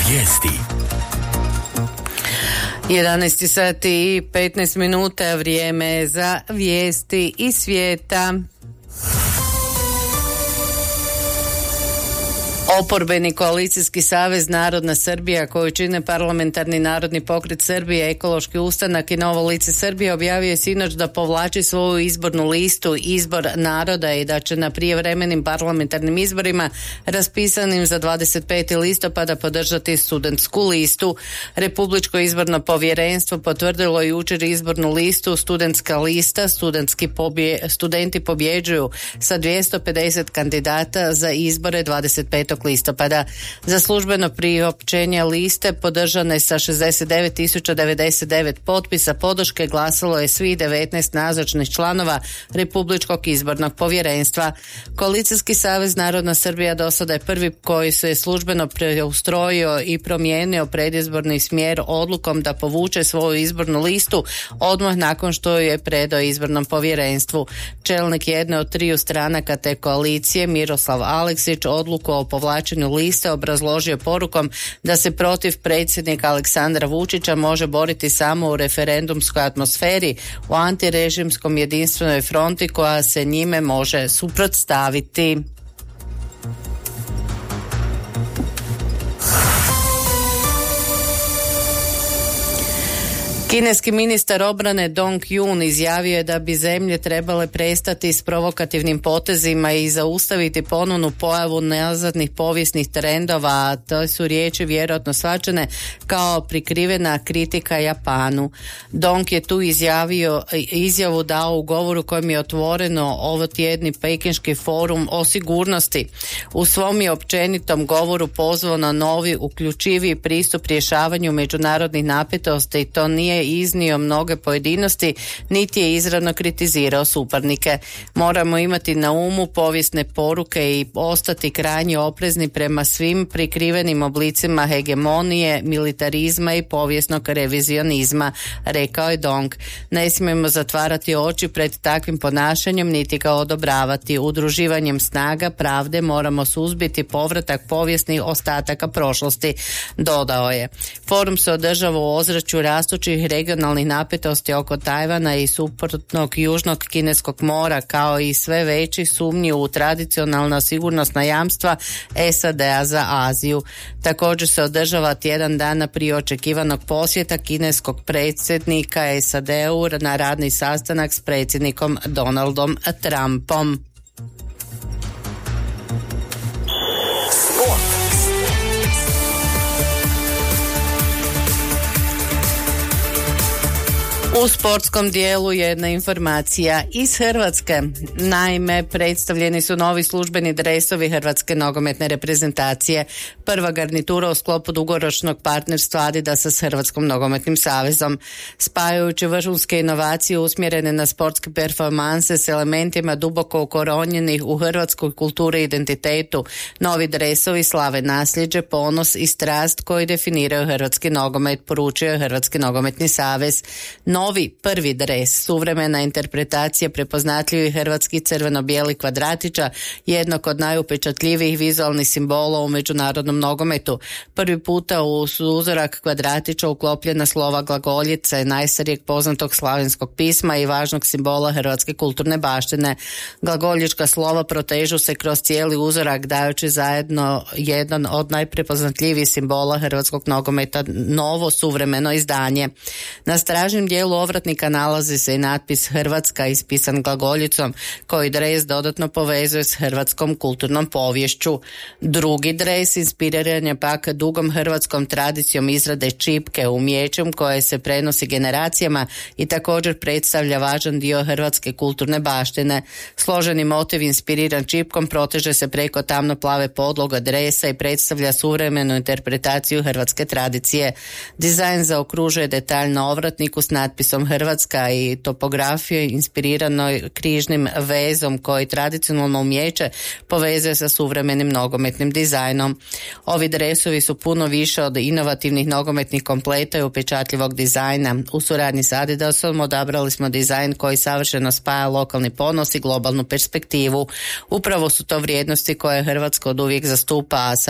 Vijesti. 11 sati i 15 minuta, vrijeme za vijesti iz svijeta. Oporbeni koalicijski savez Narodna Srbija, koju čine Parlamentarni narodni pokret Srbije, Ekološki ustanak i Novo lice Srbije, objavio je sinoć da povlači svoju izbornu listu Izbor naroda i da će na prijevremenim parlamentarnim izborima raspisanim za 25. listopada podržati studentsku listu. Republičko izborno povjerenstvo potvrdilo jučer izbornu listu Studentska lista. Studenti pobjeđuju sa 250 kandidata za izbore 25. listopada. Za službeno priopćenje liste podržane sa 69.099 potpisa podrške glasalo je svih 19 nazočnih članova Republičkog izbornog povjerenstva. Koalicijski savez Narodna Srbija do sada je prvi koji se je službeno preustrojio i promijenio predizborni smjer odlukom da povuče svoju izbornu listu odmah nakon što je predao izbornom povjerenstvu. Čelnik jedne od triju stranaka te koalicije, Miroslav Aleksić, odluku o povlačenju liste obrazložio porukom da se protiv predsjednika Aleksandra Vučića može boriti samo u referendumskoj atmosferi, u antirežimskom jedinstvenoj fronti koja se njime može suprotstaviti. Kineski ministar obrane Dong Jun izjavio je da bi zemlje trebale prestati s provokativnim potezima i zaustaviti ponovnu pojavu nazadnih povijesnih trendova, a to su riječi vjerojatno shvaćene kao prikrivena kritika Japanu. Dong je tu izjavu dao u govoru kojem je otvoreno ovo tjedni Pekinški forum o sigurnosti. U svom je općenitom govoru pozvao na novi, uključiviji pristup rješavanju međunarodnih napetosti i to nije iznio mnoge pojedinosti, niti je izravno kritizirao suparnike. Moramo imati na umu povijesne poruke i ostati krajnje oprezni prema svim prikrivenim oblicima hegemonije, militarizma i povijesnog revizionizma, rekao je Dong. Ne smijemo zatvarati oči pred takvim ponašanjem niti ga odobravati. Udruživanjem snaga pravde moramo suzbiti povratak povijesnih ostataka prošlosti, dodao je. Forum se održava u ozračju rastućih regionalnih napetosti oko Tajvana i suprotnog južnog kineskog mora, kao i sve veći sumnji u tradicionalna sigurnosna jamstva SAD-a za Aziju. Također se održava tjedan dana prije očekivanog posjeta kineskog predsjednika SAD-u na radni sastanak s predsjednikom Donaldom Trumpom. U sportskom dijelu jedna informacija iz Hrvatske. Naime, predstavljeni su novi službeni dresovi Hrvatske nogometne reprezentacije. Prva garnitura u sklopu dugoročnog partnerstva Adidasa s Hrvatskom nogometnim savezom. Spajajući vrhunske inovacije usmjerene na sportske performanse s elementima duboko ukoronjenih u hrvatskoj kulturi i identitetu, novi dresovi slave nasljeđe, ponos i strast koji definiraju hrvatski nogomet, poručio je Hrvatski nogometni savez. Novi prvi dres, suvremena interpretacija prepoznatljivih hrvatskih crveno-bijeli kvadratića, jednog od najupečatljivijih vizualnih simbola u međunarodnom nogometu. Prvi puta u uzorak kvadratića uklopljena slova glagoljice, najstarijeg poznatog slavenskog pisma i važnog simbola hrvatske kulturne baštine. Glagoljička slova protežu se kroz cijeli uzorak, dajući zajedno jedan od najprepoznatljivijih simbola hrvatskog nogometa, novo suvremeno izdanje. Na stražnjem dijelu ovratnika nalazi se i natpis Hrvatska ispisan glagoljicom, koji dres dodatno povezuje s hrvatskom kulturnom poviješću. Drugi dres inspiriran je pak dugom hrvatskom tradicijom izrade čipke, umijećem koje se prenosi generacijama i također predstavlja važan dio hrvatske kulturne baštine. Složeni motiv inspiriran čipkom proteže se preko tamno-plave podloga dresa i predstavlja suvremenu interpretaciju hrvatske tradicije. Dizajn zaokružuje detalj na ovratniku s natpisom Hrvatska i topografiju inspirirano križnim vezom koji tradicionalno umijeće povezuje sa suvremenim nogometnim dizajnom. Ovi dresovi su puno više od inovativnih nogometnih kompleta i upečatljivog dizajna. U suradnji s Adidasom odabrali smo dizajn koji savršeno spaja lokalni ponos i globalnu perspektivu. Upravo su to vrijednosti koje Hrvatska od uvijek zastupa, a